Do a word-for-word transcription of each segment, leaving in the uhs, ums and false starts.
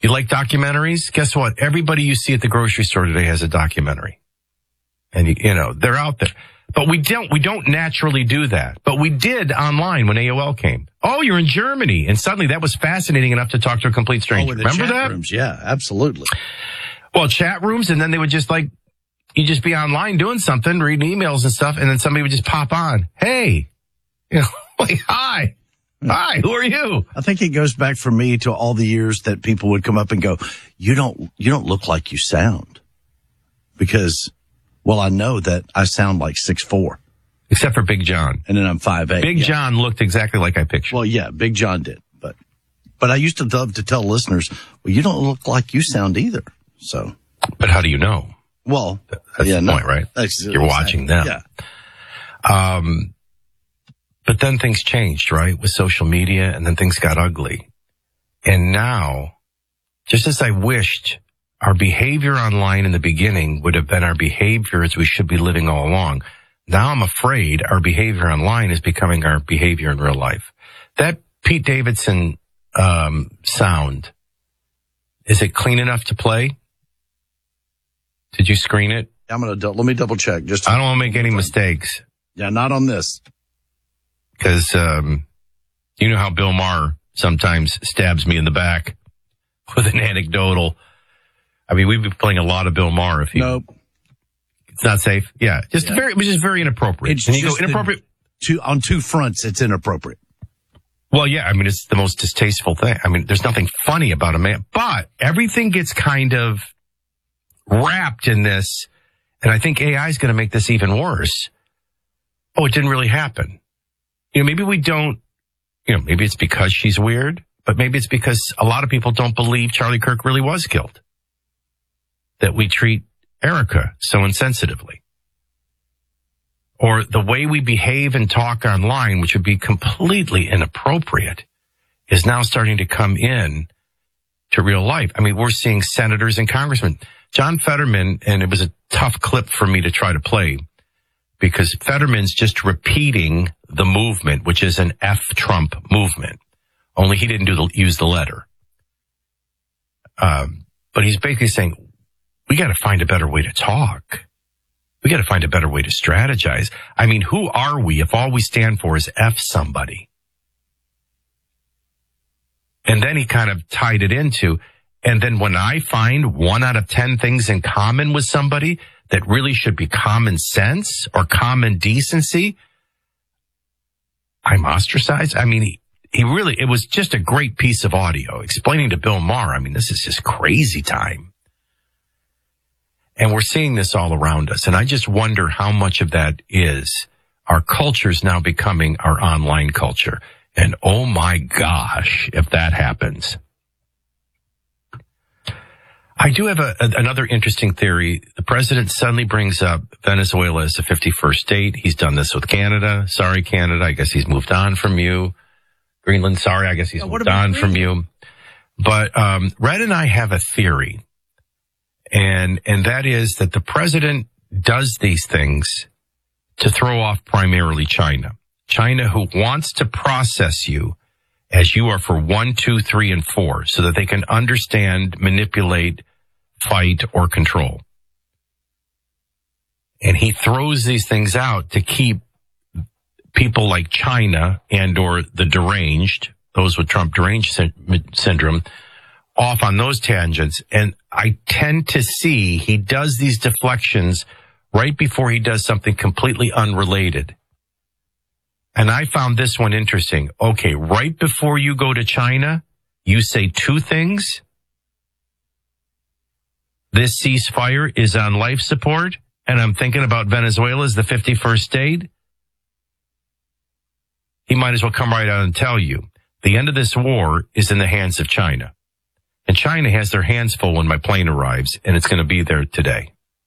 You like documentaries? Guess what? Everybody you see at the grocery store today has a documentary. And, you, you know, they're out there. But we don't, we don't naturally do that. But we did online when A O L came. Oh, you're in Germany. And suddenly that was fascinating enough to talk to a complete stranger. Oh, the Remember chat that? Rooms. Yeah, absolutely. Well, chat rooms, and then they would just like, you just be online doing something, reading emails and stuff, and then somebody would just pop on. Hey, you know, like, hi. Hi, who are you? I think it goes back for me to all the years that people would come up and go, you don't, you don't look like you sound. Because, well, I know that I sound like six foot four. Except for Big John. And then I'm five eight. Big yeah. John looked exactly like I pictured. Well, yeah, Big John did. But, but I used to love to tell listeners, well, you don't look like you sound either. So. But how do you know? Well, that's yeah, the no, point, right? That's You're watching them. Yeah. Um, but then things changed, right? With social media, and then things got ugly. And now, just as I wished our behavior online in the beginning would have been our behavior as we should be living all along, now I'm afraid our behavior online is becoming our behavior in real life. That Pete Davidson um, sound, is it clean enough to play? Did you screen it? I'm going to, let me double check. Just I don't want to make any mistakes. Yeah, not on this. Because, um, you know how Bill Maher sometimes stabs me in the back with an anecdotal. I mean, we've been playing a lot of Bill Maher. If you, Nope. It's not safe. Yeah. Just Yeah. very, it was just very inappropriate. It's and you just go, inappropriate. Two, on two fronts, it's inappropriate. Well, yeah, I mean, it's the most distasteful thing. I mean, there's nothing funny about a man, but everything gets kind of wrapped in this. And I think A I is going to make this even worse. Oh, it didn't really happen. You know, maybe we don't, you know, maybe it's because she's weird, but maybe it's because a lot of people don't believe Charlie Kirk really was killed. That we treat Erica so insensitively. Or the way we behave and talk online, which would be completely inappropriate, is now starting to come in to real life. I mean, we're seeing senators and congressmen. John Fetterman, and it was a tough clip for me to try to play, because Fetterman's just repeating the movement, which is an F Trump movement. Only he didn't do the, use the letter. Um, but he's basically saying, we got to find a better way to talk. We got to find a better way to strategize. I mean, who are we if all we stand for is F somebody? And then he kind of tied it into, and then when I find one out of ten things in common with somebody that really should be common sense or common decency, I'm ostracized. I mean, he, he really, it was just a great piece of audio explaining to Bill Maher. I mean, this is just crazy time. And we're seeing this all around us. And I just wonder how much of that is our culture's now becoming our online culture. And oh my gosh, if that happens. I do have a, a, another interesting theory. The president suddenly brings up Venezuela as the fifty-first state. He's done this with Canada. Sorry, Canada. I guess he's moved on from you. Greenland. Sorry. I guess he's yeah, moved on from you. But, um, Red and I have a theory. And, and that is that the president does these things to throw off primarily China. China, who wants to process you as you are for one, two, three, and four, so that they can understand, manipulate, fight, or control. And he throws these things out to keep people like China and or the deranged, those with Trump deranged sy- syndrome, off on those tangents. And I tend to see he does these deflections right before he does something completely unrelated. And I found this one interesting. Okay, right before you go to China, you say two things. This ceasefire is on life support, and I'm thinking about Venezuela as the fifty-first state. He might as well come right out and tell you, the end of this war is in the hands of China. And China has their hands full when my plane arrives, and it's going to be there today.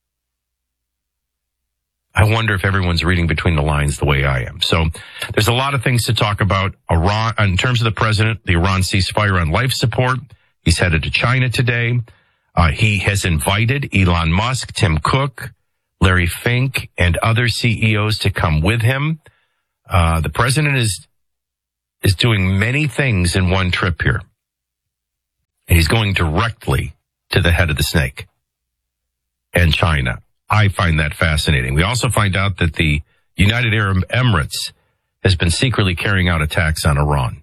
I wonder if everyone's reading between the lines the way I am. So there's a lot of things to talk about. Iran, in terms of the president, the Iran ceasefire on life support. He's headed to China today. Uh, he has invited Elon Musk, Tim Cook, Larry Fink, and other C E Os to come with him. Uh, the president is, is doing many things in one trip here. He's going directly to the head of the snake and China. I find that fascinating. We also find out that the United Arab Emirates has been secretly carrying out attacks on Iran.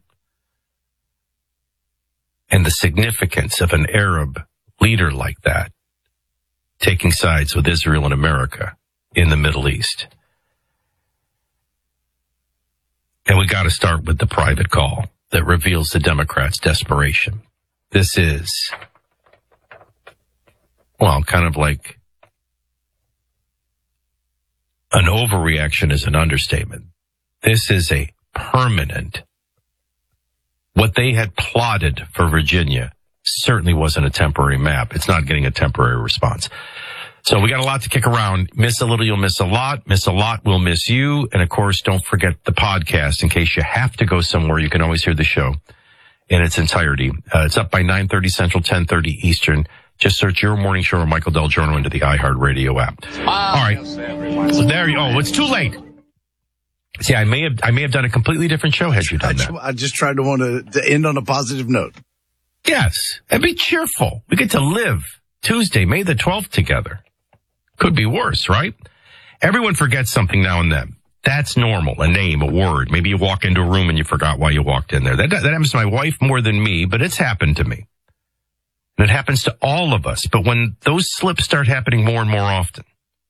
And the significance of an Arab leader like that taking sides with Israel and America in the Middle East. And we got to start with the private call that reveals the Democrats' desperation. This is, well, kind of like an overreaction is an understatement. This is a permanent, what they had plotted for Virginia certainly wasn't a temporary map. It's not getting a temporary response. So we got a lot to kick around. Miss a little, you'll miss a lot. Miss a lot, we'll miss you. And of course, don't forget the podcast in case you have to go somewhere. You can always hear the show in its entirety. Uh, it's up by nine thirty Central, ten thirty Eastern. Just search Your Morning Show or Michael Del Giorno into the iHeartRadio app. All right. So there you Oh, it's too late. See, I may have I may have done a completely different show had you done that. I just tried to want to, to end on a positive note. Yes. And be cheerful. We get to live Tuesday, May the twelfth together. Could be worse, right? Everyone forgets something now and then. That's normal. A name, a word. Maybe you walk into a room and you forgot why you walked in there. That, that happens to my wife more than me, but it's happened to me. And it happens to all of us. But when those slips start happening more and more often,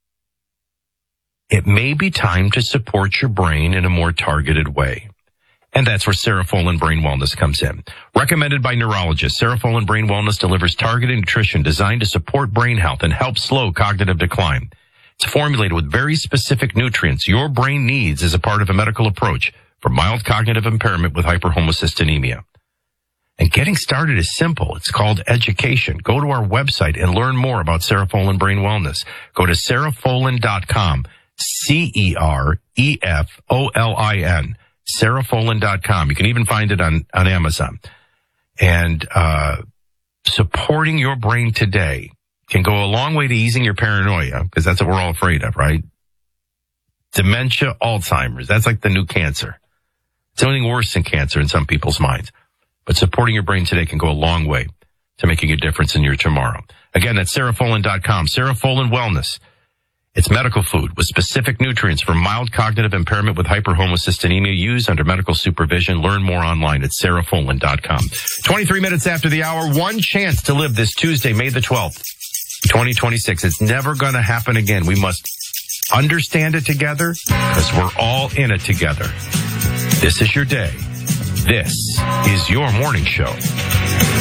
it may be time to support your brain in a more targeted way. And that's where Serofolin Brain Wellness comes in. Recommended by neurologists, Serofolin Brain Wellness delivers targeted nutrition designed to support brain health and help slow cognitive decline. It's formulated with very specific nutrients your brain needs as a part of a medical approach for mild cognitive impairment with hyperhomocystinemia. And getting started is simple. It's called education. Go to our website and learn more about Serofolin Brain Wellness. Go to serofolin dot com, C E R E F O L I N, serofolin dot com. You can even find it on, on Amazon. And uh supporting your brain today can go a long way to easing your paranoia, because that's what we're all afraid of, right? Dementia, Alzheimer's, that's like the new cancer. It's anything worse than cancer in some people's minds. But supporting your brain today can go a long way to making a difference in your tomorrow. Again, that's serofolin dot com. Serofolin Wellness. It's medical food with specific nutrients for mild cognitive impairment with hyperhomocystinemia, used under medical supervision. Learn more online at serofolin dot com. twenty-three minutes after the hour, one chance to live this Tuesday, May the twelfth, twenty twenty-six. It's never going to happen again. We must understand it together because we're all in it together. This is your day. This is Your Morning Show.